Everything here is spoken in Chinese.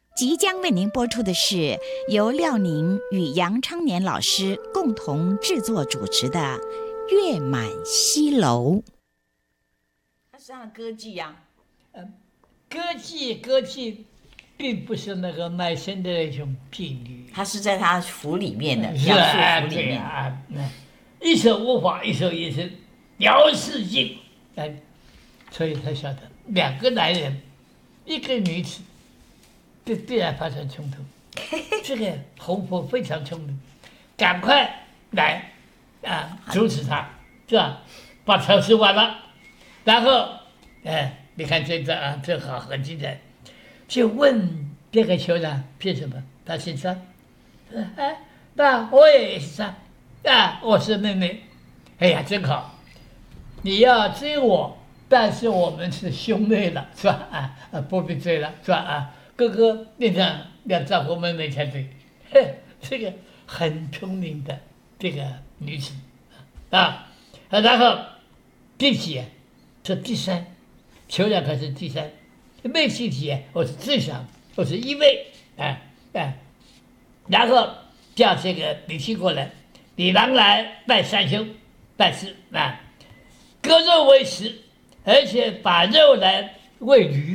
即将为您播出的是由廖宁与杨昌年老师共同制作主持的《月满西楼》。 它是他的歌妓呀、 歌妓，并不是那个卖身的那种婢女， 它是在他府里面的， 是杨啊， 素府里面。 一手无法，一手也是聊世境，所以他晓得两个男人，一个女子，必然发生冲突。这个红婆非常聪明，赶快来阻止他，是吧？把草吃完了，然后你看这段正好很精彩，就问这个酋长凭什么？他姓张，那我也是张，我是妹妹。哎呀，真好！你要追我，但是我们是兄妹了，是吧？不必追了，是吧？哥哥变成要照顾妹妹才对。这个很聪明的这个女子然后第几是第三，酋长可是第三，妹妻几我是最小，我是一位然后叫这个李七过来，李郎来拜三兄，拜师割肉为食，而且把肉来喂鱼。